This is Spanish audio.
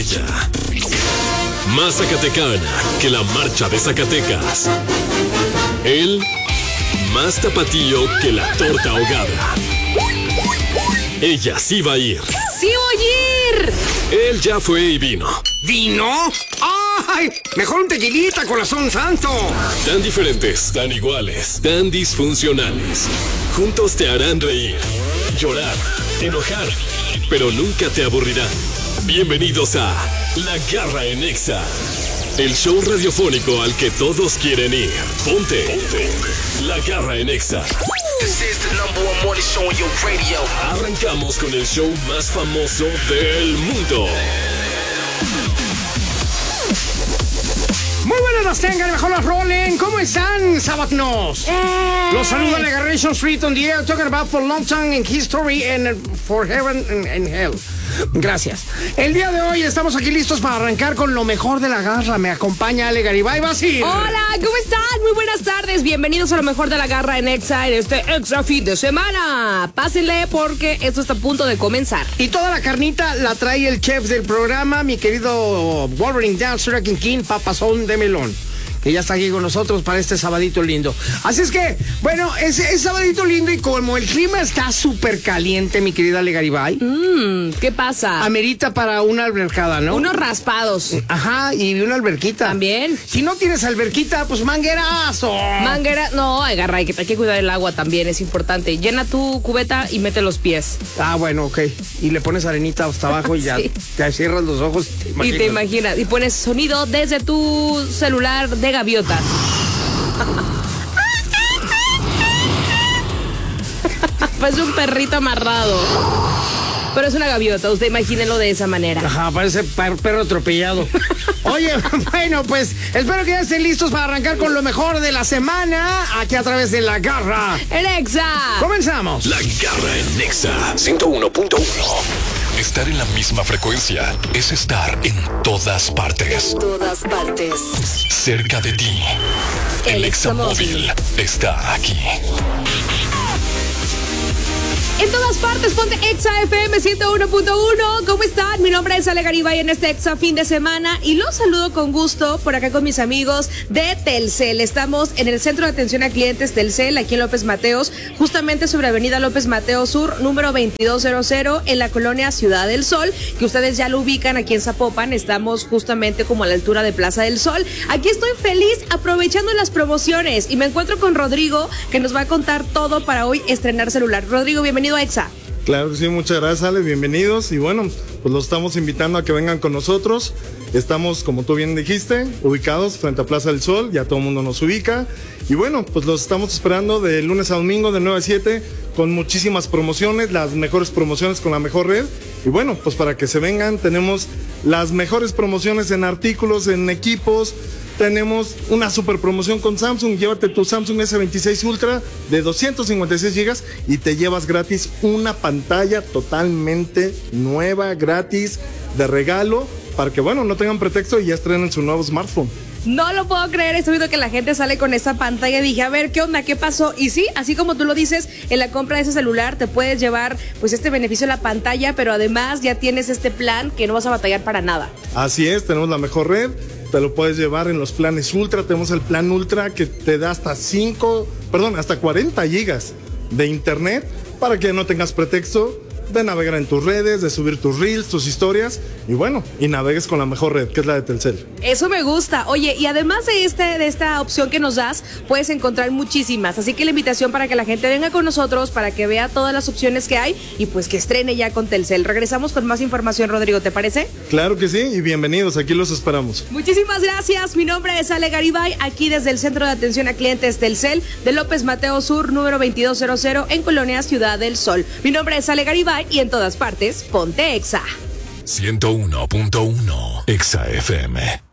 Más zacatecana que la marcha de Zacatecas. Él, más tapatío que la torta ahogada. Ella sí va a ir. ¡Sí voy a ir! Él ya fue y vino. ¿Vino? ¡Ay! Mejor un tequilita, corazón santo. Tan diferentes, tan iguales, tan disfuncionales. Juntos te harán reír, llorar, enojar, pero nunca te aburrirán. Bienvenidos a La Garra en Exa, el show radiofónico al que todos quieren ir. Ponte. La Garra en Exa. Arrancamos con el show más famoso del mundo. Muy buenas las tengan, mejor las rolen. ¿Cómo están, sabatnos? Los saluda la Agarration Street on the air, talking about for long time in history and for heaven and hell. Gracias. El día de hoy estamos aquí listos para arrancar con lo mejor de la garra. Me acompaña Ale Garibay Basir. Hola, ¿cómo están? Muy buenas tardes. Bienvenidos a lo mejor de la garra en Exa, en este Exa fin de semana. Pásenle porque esto está a punto de comenzar. Y toda la carnita la trae el chef del programa, mi querido Wolverine Downstreet King, papazón de melón, que ya está aquí con nosotros para este sabadito lindo. Así es que, bueno, es sabadito lindo y como el clima está súper caliente, mi querida Ale Garibay. ¿Qué pasa? Amerita para una albercada, ¿no? Unos raspados. Ajá, y una alberquita. También. Si no tienes alberquita, pues manguerazo. Manguera, no, agarra, hay que cuidar el agua también, es importante. Llena tu cubeta y mete los pies. Ah, bueno, ok. Y le pones arenita hasta abajo y ya Sí. te cierras los ojos Y te imaginas. Y pones sonido desde tu celular de gaviotas. Pues un perrito amarrado. Pero es una gaviota, usted imagínelo de esa manera. Ajá, parece perro atropellado. Oye, bueno, pues espero que ya estén listos para arrancar con lo mejor de la semana aquí a través de La Garra En Exa. Comenzamos. La Garra en Exa 101.1. Estar en la misma frecuencia es estar en todas partes. Todas partes. Cerca de ti. El Examóvil está aquí. En todas partes, ponte Exa FM 101.1. ¿Cómo están? Mi nombre es Ale Garibay en este Exa fin de semana y los saludo con gusto por acá con mis amigos de Telcel. Estamos en el Centro de Atención a Clientes Telcel, aquí en López Mateos, justamente sobre Avenida López Mateos Sur, número 2200, en la colonia Ciudad del Sol, que ustedes ya lo ubican aquí en Zapopan. Estamos justamente como a la altura de Plaza del Sol. Aquí estoy feliz aprovechando las promociones y me encuentro con Rodrigo, que nos va a contar todo para hoy estrenar celular. Rodrigo, bienvenido a Exa. Claro que sí, muchas gracias, Ale, bienvenidos. Y bueno, pues los estamos invitando a que vengan con nosotros. Estamos, como tú bien dijiste, ubicados frente a Plaza del Sol, ya todo el mundo nos ubica. Y bueno, pues los estamos esperando de lunes a domingo de 9 a 7 con muchísimas promociones, las mejores promociones con la mejor red. Y bueno, pues para que se vengan, tenemos las mejores promociones en artículos, en equipos. Tenemos una super promoción con Samsung. Llévate tu Samsung S26 Ultra de 256 GB y te llevas gratis una pantalla totalmente nueva, gratis, de regalo, para que, bueno, no tengan pretexto y ya estrenen su nuevo smartphone. No lo puedo creer, estoy viendo que la gente sale con esta pantalla y dije, a ver, ¿qué onda? ¿Qué pasó? Y sí, así como tú lo dices, en la compra de ese celular te puedes llevar pues este beneficio de la pantalla, pero además ya tienes este plan que no vas a batallar para nada. Así es, tenemos la mejor red, te lo puedes llevar en los planes Ultra. Tenemos el plan Ultra que te da hasta 40 gigas de internet para que no tengas pretexto de navegar en tus redes, de subir tus reels, tus historias y bueno, y navegues con la mejor red, que es la de Telcel. Eso me gusta. Oye, y además de esta opción que nos das, puedes encontrar muchísimas. Así que la invitación para que la gente venga con nosotros, para que vea todas las opciones que hay y pues que estrene ya con Telcel. Regresamos con más información, Rodrigo, ¿te parece? Claro que sí, y bienvenidos, aquí los esperamos. Muchísimas gracias. Mi nombre es Ale Garibay, aquí desde el Centro de Atención a Clientes Telcel de López Mateos Sur, número 2200, en Colonia Ciudad del Sol. Mi nombre es Ale Garibay y en todas partes, ponte Exa. 101.1 Exa FM.